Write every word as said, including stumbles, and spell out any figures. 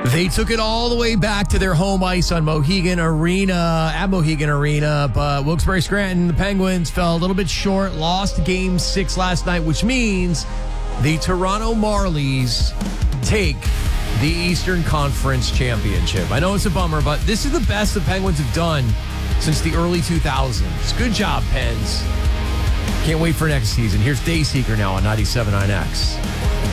They took it all the way back to their home ice on Mohegan Arena, at Mohegan Arena, but Wilkes-Barre Scranton, the Penguins, fell a little bit short, lost game six last night, which means the Toronto Marlies take the Eastern Conference Championship. I know it's a bummer, but this is the best the Penguins have done since the early two thousands. Good job, Pens. Can't wait for next season. Here's Dayseeker now on ninety-seven point nine X.